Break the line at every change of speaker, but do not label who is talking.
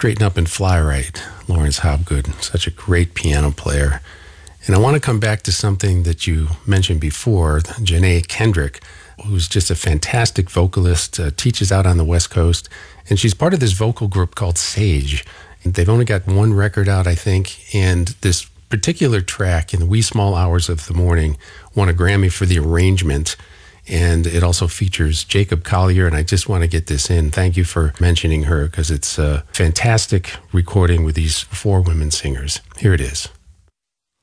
straighten up and fly right, Lawrence Hobgood, such a great piano player. And I want to come back to something that you mentioned before, Janae Kendrick, who's just a fantastic vocalist, teaches out on the West Coast, and she's part of this vocal group called Sage. They've only got one record out, I think, and this particular track, In the Wee Small Hours of the Morning, won a Grammy for the arrangement, and it also features Jacob Collier, and I just want to get this in. Thank you for mentioning her, because it's a fantastic recording with these 4 women singers. Here it is.